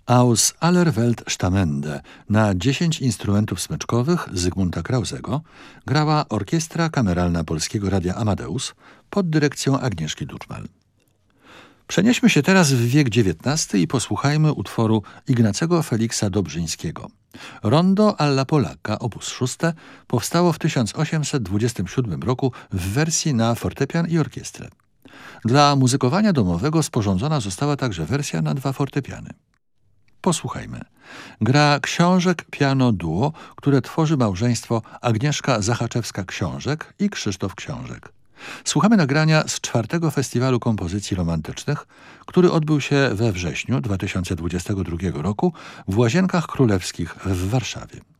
Aus aller Welt Stammende na 10 instrumentów smyczkowych Zygmunta Krausego grała Orkiestra Kameralna Polskiego Radia Amadeus pod dyrekcją Agnieszki Duczmal. Przenieśmy się teraz w wiek XIX i posłuchajmy utworu Ignacego Feliksa Dobrzyńskiego. Rondo alla Polacca op. 6 powstało w 1827 roku w wersji na fortepian i orkiestrę. Dla muzykowania domowego sporządzona została także wersja na 2 fortepiany. Posłuchajmy. Gra Książek Piano Duo, które tworzy małżeństwo Agnieszka Zachaczewska-Książek i Krzysztof Książek. Słuchamy nagrania z 4. Festiwalu Kompozycji Romantycznych, który odbył się we wrześniu 2022 roku w Łazienkach Królewskich w Warszawie.